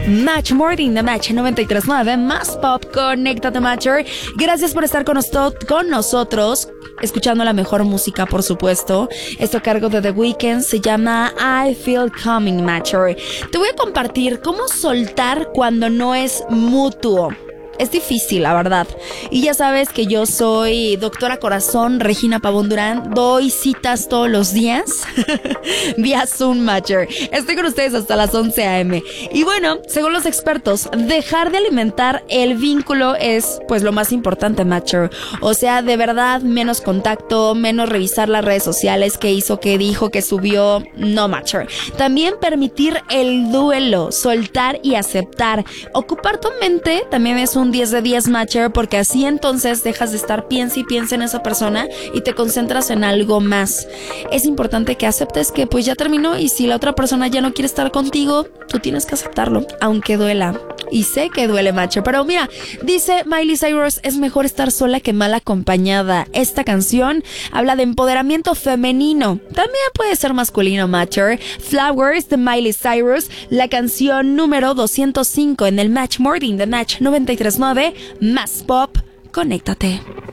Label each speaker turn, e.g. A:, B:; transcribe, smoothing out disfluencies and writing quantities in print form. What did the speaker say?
A: Match Morning, The Match 93.9, más pop, conéctate Matcher. Gracias por estar con nosotros, escuchando la mejor música, por supuesto. Esto a cargo de The Weeknd, se llama I Feel Coming, Matcher. Te voy a compartir cómo soltar cuando no es mutuo. Es difícil, la verdad. Y ya sabes que yo soy doctora corazón, Regina Pavón Durán. Doy citas todos los días vía Zoom Matcher. Estoy con ustedes hasta las 11 a.m. Y bueno, según los expertos, dejar de alimentar el vínculo es pues lo más importante, Matcher. O sea, de verdad, menos contacto, menos revisar las redes sociales, qué hizo, qué dijo, qué subió. No, Matcher. También permitir el duelo, soltar y aceptar. Ocupar tu mente también es un 10 de 10, Matcher, porque así entonces dejas de estar piensa y piensa en esa persona y te concentras en algo más. Es importante que aceptes que pues ya terminó, y si la otra persona ya no quiere estar contigo, tú tienes que aceptarlo, aunque duela. Y sé que duele, Matcher, pero mira, dice Miley Cyrus, es mejor estar sola que mal acompañada. Esta canción habla de empoderamiento femenino, también puede ser masculino, Matcher. Flowers de Miley Cyrus, la canción número 205 en el Match Morning, The Match 93.9, más pop, conéctate.